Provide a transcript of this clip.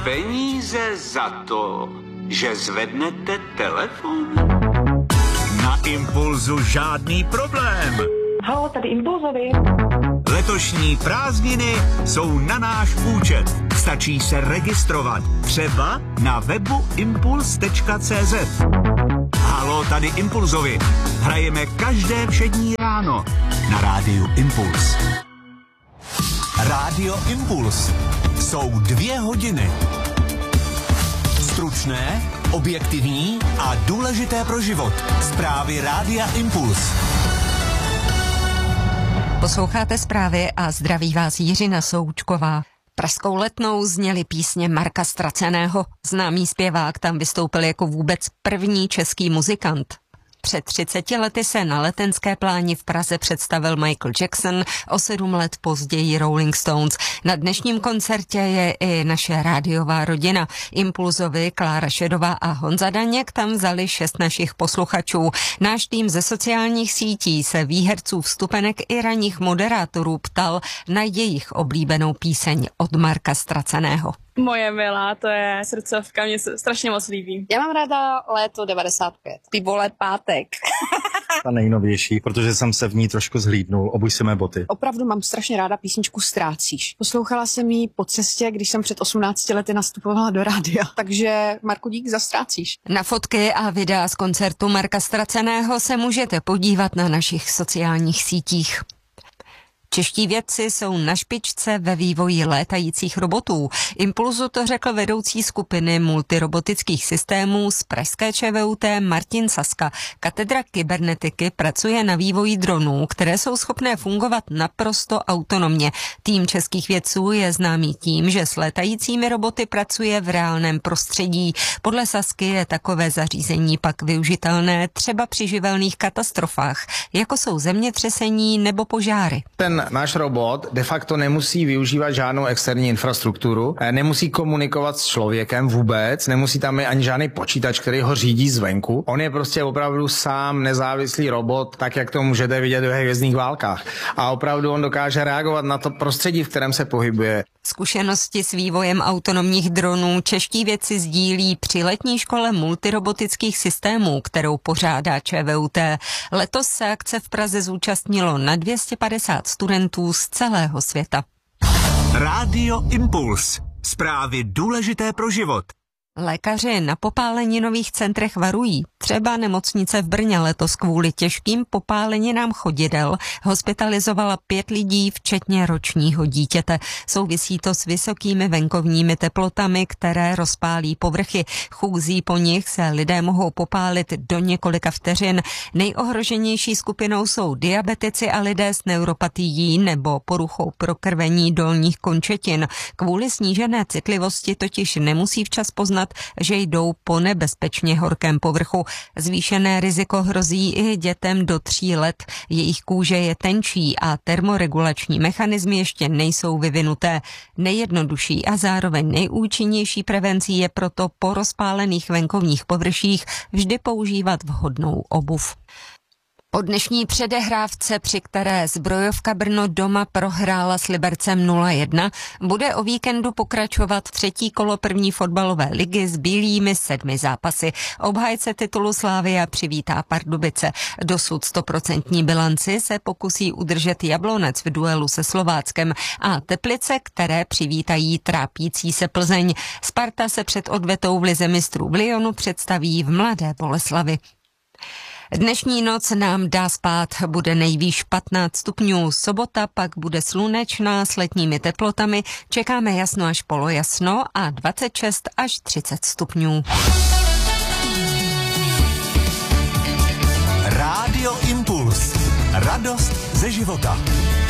peníze za to, že zvednete telefon? Na Impulzu žádný problém. Haló, tady Impulzovi. Letošní prázdniny jsou na náš účet. Stačí se registrovat. Třeba na webu impuls.cz. Haló, tady Impulzovi. Hrajeme každé všední ráno na rádiu Impuls. Rádio Impuls. Jsou 2 hodiny. Stručné, objektivní a důležité pro život. Zprávy Rádia Impuls. Posloucháte zprávy a zdraví vás Jiřina Součková. Pražskou Letnou zněly písně Marka Ztraceného. Známý zpěvák tam vystoupil jako vůbec první český muzikant. Před 30 lety se na Letenské pláni v Praze představil Michael Jackson, o 7 let později Rolling Stones. Na dnešním koncertě je i naše rádiová rodina. Impulzovi, Klára Šedová a Honza Daněk tam vzali 6 našich posluchačů. Náš tým ze sociálních sítí se výherců vstupenek i ranních moderátorů ptal na jejich oblíbenou píseň od Marka Ztraceného. Moje milá, to je srdcovka, mě se strašně moc líbí. Já mám ráda Léto 95. Ty vole, pátek. Ta nejnovější, protože jsem se v ní trošku zhlídnul, obuj si mé boty. Opravdu mám strašně ráda písničku Ztrácíš. Poslouchala jsem ji po cestě, když jsem před 18 lety nastupovala do rádia. Takže Marku, dík za Ztrácíš. Na fotky a videa z koncertu Marka Ztraceného se můžete podívat na našich sociálních sítích. Čeští vědci jsou na špičce ve vývoji létajících robotů. Impulzu to řekl vedoucí skupiny multirobotických systémů z pražské ČVUT Martin Saska. Katedra kybernetiky pracuje na vývoji dronů, které jsou schopné fungovat naprosto autonomně. Tým českých vědců je známý tím, že s létajícími roboty pracuje v reálném prostředí. Podle Sasky je takové zařízení pak využitelné třeba při živelných katastrofách, jako jsou zemětřesení nebo požáry. Ten náš robot de facto nemusí využívat žádnou externí infrastrukturu, nemusí komunikovat s člověkem vůbec, nemusí tam mít ani žádný počítač, který ho řídí zvenku. On je prostě opravdu sám nezávislý robot, tak jak to můžete vidět ve Hvězdných válkách. A opravdu on dokáže reagovat na to prostředí, v kterém se pohybuje. Zkušenosti s vývojem autonomních dronů čeští vědci sdílí při letní škole multirobotických systémů, kterou pořádá ČVUT. Letos se akce v Praze zúčastnilo na 250 studentů z celého světa. Rádio Impuls. Zprávy důležité pro život. Lékaři na popáleninových centrech varují. Třeba nemocnice v Brně letos kvůli těžkým popáleninám chodidel hospitalizovala 5 lidí, včetně ročního dítěte. Souvisí to s vysokými venkovními teplotami, které rozpálí povrchy. Chůzí po nich se lidé mohou popálit do několika vteřin. Nejohroženější skupinou jsou diabetici a lidé s neuropatií nebo poruchou prokrvení dolních končetin. Kvůli snížené citlivosti totiž nemusí včas poznat, že jdou po nebezpečně horkém povrchu. Zvýšené riziko hrozí i dětem do 3 let. Jejich kůže je tenčí a termoregulační mechanismy ještě nejsou vyvinuté. Nejjednodušší a zároveň nejúčinnější prevencí je proto po rozpálených venkovních površích vždy používat vhodnou obuv. Po dnešní předehrávce, při které zbrojovka Brno doma prohrála s Libercem 0-1, bude o víkendu pokračovat 3. kolo první fotbalové ligy s bílými 7 zápasy. Obhájce titulu Slavia přivítá Pardubice. Dosud 100% bilanci se pokusí udržet Jablonec v duelu se Slováckem a Teplice, které přivítají trápící se Plzeň. Sparta se před odvetou v lize mistrů v Lyonu představí v Mladé Boleslavi. Dnešní noc nám dá spát, bude nejvýš 15 stupňů, sobota pak bude slunečná s letními teplotami, čekáme jasno až polojasno a 26 až 30 stupňů. Rádio Impuls. Radost ze života.